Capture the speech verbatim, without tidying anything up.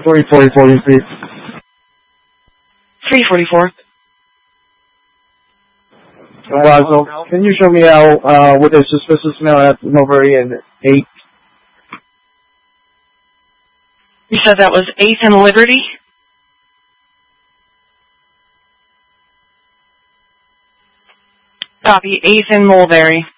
three forty-four, repeat. three forty-four. Uh, so can you show me how, uh, with a suspicious smell at Mulberry and eight? You said that was eighth and Liberty? Copy, eighth and Mulberry.